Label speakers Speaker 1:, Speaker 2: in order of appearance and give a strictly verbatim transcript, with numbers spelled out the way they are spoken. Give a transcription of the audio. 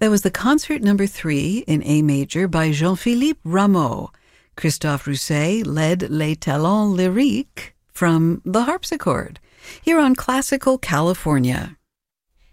Speaker 1: That was the concert number three in A major by Jean-Philippe Rameau. Christophe Rousset led Les Talents Lyriques from the harpsichord here on Classical California.